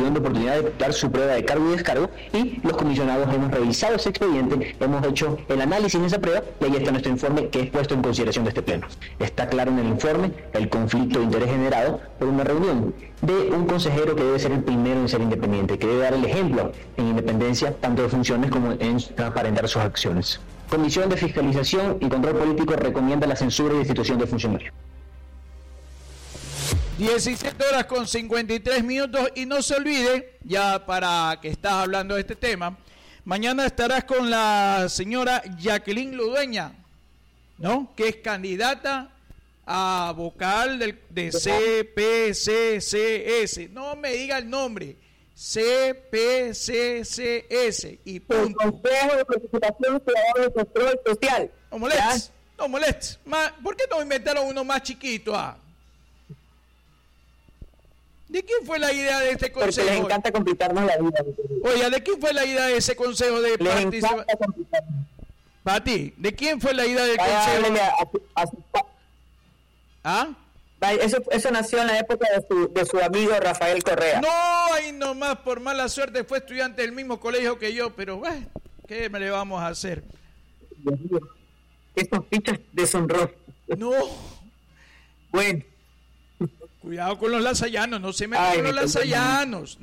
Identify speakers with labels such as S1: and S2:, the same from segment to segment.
S1: tuvieron la oportunidad de dar su prueba de cargo y descargo, y los comisionados hemos revisado ese expediente, hemos hecho el análisis de esa prueba, y ahí está nuestro informe que es puesto en consideración de este pleno. Está claro en el informe el conflicto de interés generado por una reunión de un consejero que debe ser el primero en ser independiente, que debe dar el ejemplo en independencia tanto de funciones como en transparentar sus acciones. Comisión de Fiscalización y Control Político recomienda la censura y destitución del funcionario.
S2: 17:53 y no se olvide, ya para que estás hablando de este tema, mañana estarás con la señora Jacqueline Ludueña, ¿no? Que es candidata a vocal de CPCCS. No me diga el nombre. CPCCS y punto.
S3: El Consejo de Participación Ciudadana y Control Social.
S2: No molestes. ¿Por qué no inventaron uno más chiquito? ¿De quién fue la idea de este consejo?
S3: Porque les encanta complicarnos la vida.
S2: Oye, ¿de quién fue la idea de ese consejo de participación? Para ti, ¿de quién fue la idea del consejo?
S3: Eso nació en la época de su amigo Rafael Correa.
S2: No, ahí nomás por mala suerte fue estudiante del mismo colegio que yo, pero bueno, ¿qué me le vamos a hacer?
S3: Dios mío, estos fichas deshonrosas.
S2: No.
S3: Bueno.
S2: Cuidado con los lasallanos, no se meta con los lasallanos,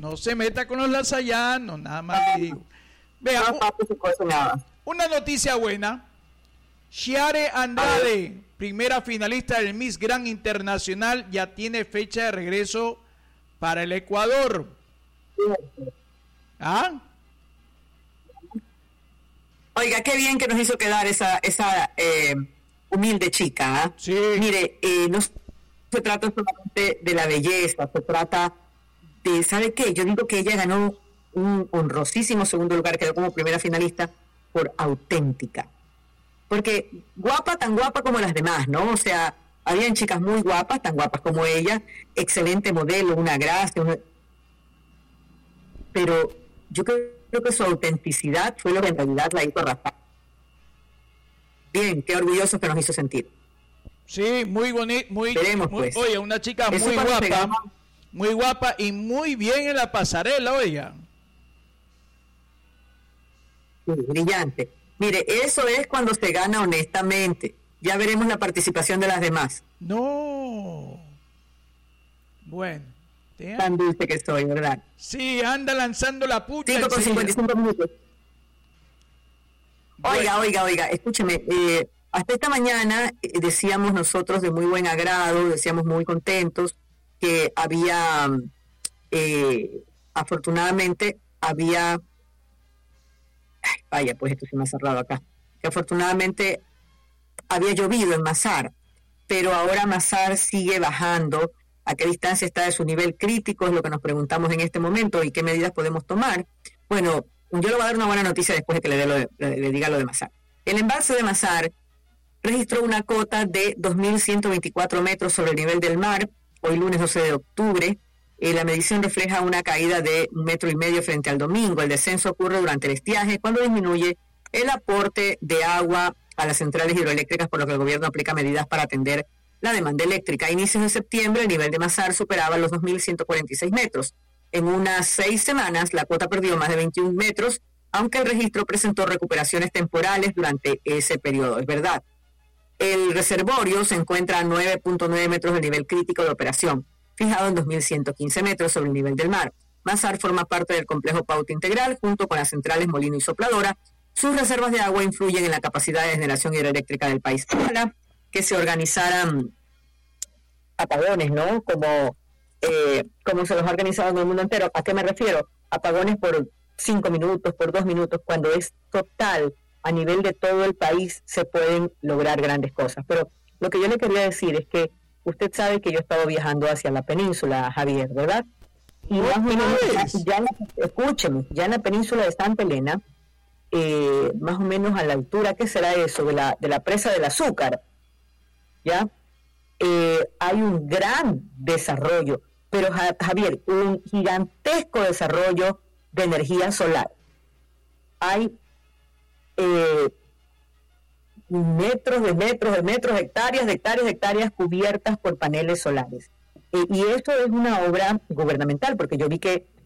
S2: nada más le digo. Vea, una noticia buena. Chiare Andrade, primera finalista del Miss Grand Internacional, ya tiene fecha de regreso para el Ecuador.
S3: Oiga, qué bien que nos hizo quedar esa humilde chica.
S2: Sí.
S3: Mire, no se trata solamente de la belleza, se trata de, ¿sabe qué? Yo digo que ella ganó un honrosísimo segundo lugar, quedó como primera finalista por auténtica. Porque guapa, tan guapa como las demás, ¿no? O sea, habían chicas muy guapas, tan guapas como ella, excelente modelo, una gracia, pero yo creo que su autenticidad fue lo que en realidad la hizo arrastrar. Bien, qué orgulloso que nos hizo sentir.
S2: Sí, muy bonito,
S3: pues.
S2: Oye, una chica muy guapa y muy bien en la pasarela, oiga.
S3: Sí, brillante. Mire, eso es cuando se gana honestamente. Ya veremos la participación de las demás.
S2: No. Bueno.
S3: Tan dulce que soy, ¿verdad?
S2: Sí, anda lanzando la pucha.
S3: 5:55 minutos. Bueno. Oiga, escúcheme. Hasta esta mañana decíamos nosotros de muy buen agrado, decíamos muy contentos que había, afortunadamente, pues esto se me ha cerrado acá, que afortunadamente había llovido en Mazar, pero ahora Mazar sigue bajando. ¿A qué distancia está de su nivel crítico? Es lo que nos preguntamos en este momento y qué medidas podemos tomar. Bueno, yo le voy a dar una buena noticia después de que le diga lo de Mazar. El embalse de Mazar registró una cota de 2.124 metros sobre el nivel del mar, hoy lunes 12 de octubre. La medición refleja una caída de 1,5 metros frente al domingo. El descenso ocurre durante el estiaje, cuando disminuye el aporte de agua a las centrales hidroeléctricas, por lo que el gobierno aplica medidas para atender la demanda eléctrica. A inicios de septiembre, el nivel de Mazar superaba los 2.146 metros. En unas 6 semanas, la cota perdió más de 21 metros, aunque el registro presentó recuperaciones temporales durante ese periodo. Es verdad. El reservorio se encuentra a 9.9 metros del nivel crítico de operación, fijado en 2.115 metros sobre el nivel del mar. Mazar forma parte del complejo Pauta Integral, junto con las centrales Molino y Sopladora. Sus reservas de agua influyen en la capacidad de generación hidroeléctrica del país. Para que se organizaran apagones, ¿no? Como se los ha organizado en el mundo entero. ¿A qué me refiero? Apagones por 5 minutos, por 2 minutos, cuando es total a nivel de todo el país, se pueden lograr grandes cosas. Pero lo que yo le quería decir es que usted sabe que yo he estado viajando hacia la península, Javier, ¿verdad? Y más o menos, escúcheme, ya en la península de Santa Elena, más o menos a la altura, ¿qué será eso? De la presa del Azúcar, ¿ya? Hay un gran desarrollo, pero Javier, un gigantesco desarrollo de energía solar. Hay metros de metros, hectáreas de hectáreas cubiertas por paneles solares. Y esto es una obra gubernamental, porque yo vi que